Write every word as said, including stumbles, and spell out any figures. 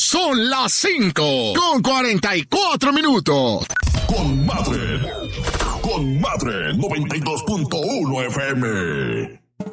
Son las cinco con cuarenta y cuatro minutos. Con madre, con madre noventa y dos punto uno F M.